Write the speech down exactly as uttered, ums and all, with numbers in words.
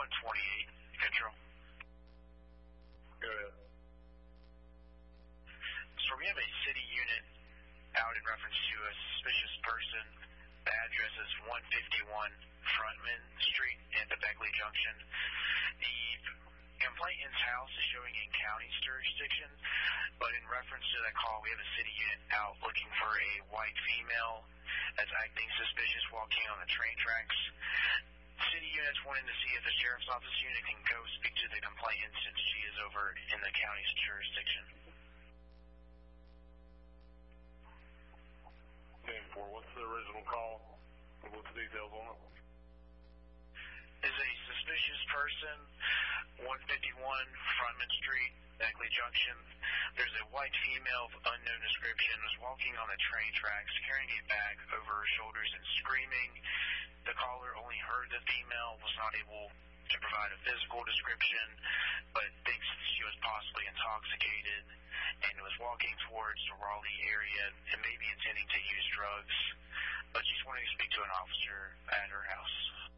one twenty-eight, Control. Go ahead. So we have a city unit out in reference to a suspicious person. The address is one fifty-one Frontman Street at the Beckley Junction. The complainant's house is showing in county's jurisdiction, but in reference to that call, we have a city unit out looking for a white female that's acting suspicious walking on the train tracks. City unit's wanting to see if the sheriff's office unit can go speak to the complainant since she is over in the county's jurisdiction. ten four, what's the original call? What's the details on it? Is a suspicious person, one fifty-one Frontman Street, Beckley Junction. There's a white female of unknown description was walking on the train tracks, carrying a bag over her shoulders and screaming. The caller only heard the female, was not able to provide a physical description, but thinks she was possibly intoxicated and was walking towards the Raleigh area and maybe intending to use drugs, but she's wanting to speak to an officer at her house.